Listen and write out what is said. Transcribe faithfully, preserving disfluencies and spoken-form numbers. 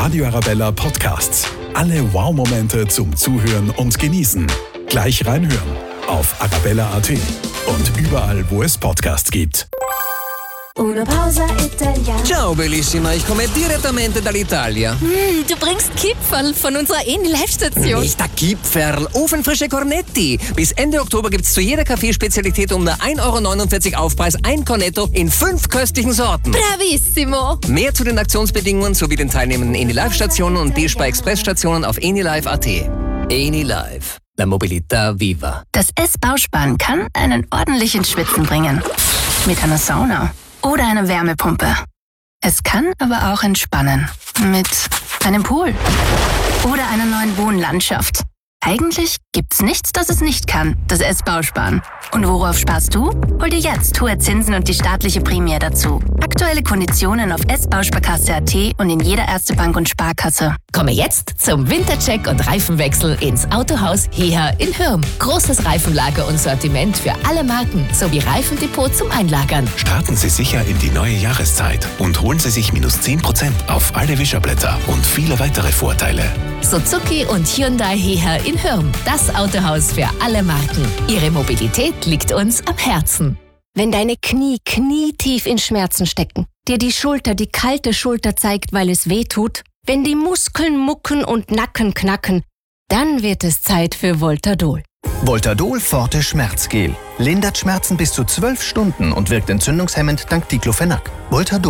Radio Arabella Podcasts. Alle Wow-Momente zum Zuhören und Genießen. Gleich reinhören auf arabella punkt at und überall, wo es Podcasts gibt. Una pausa italiana. Ciao bellissima, ich komme direttamente dall'Italia. Mm, du bringst Kipferl von unserer Eni-Live-Station. Nicht der Kipferl, ofenfrische Cornetti. Bis Ende Oktober gibt's zu jeder Kaffeespezialität um nur ein Euro neunundvierzig Aufpreis ein Cornetto in fünf köstlichen Sorten. Bravissimo. Mehr zu den Aktionsbedingungen sowie den teilnehmenden Eni-Live-Stationen und B-Spar-Express-Stationen auf enilive punkt at. Eni-Live, la mobilità viva. Das S-Bauspann kann einen ordentlichen Schwitzen bringen. Mit einer Sauna. Oder eine Wärmepumpe. Es kann aber auch entspannen. Mit einem Pool. Oder einer neuen Wohnlandschaft. Eigentlich gibt's nichts, das es nicht kann, das S-Bauspann. Und worauf sparst du? Hol dir jetzt hohe Zinsen und die staatliche Prämie dazu. Aktuelle Konditionen auf s bausparkasse punkt at und in jeder Erste Bank und Sparkasse. Komme jetzt zum Wintercheck und Reifenwechsel ins Autohaus Heher in Hürm. Großes Reifenlager und Sortiment für alle Marken sowie Reifendepot zum Einlagern. Starten Sie sicher in die neue Jahreszeit und holen Sie sich minus zehn Prozent auf alle Wischerblätter und viele weitere Vorteile. Suzuki und Hyundai Heher in Hürm. Das Autohaus für alle Marken. Ihre Mobilität liegt uns am Herzen. Wenn deine Knie knietief in Schmerzen stecken, dir die Schulter die kalte Schulter zeigt, weil es weh tut, wenn die Muskeln mucken und Nacken knacken, dann wird es Zeit für Voltadol. Voltadol Forte Schmerzgel. Lindert Schmerzen bis zu zwölf Stunden und wirkt entzündungshemmend dank Diclofenac. Voltadol.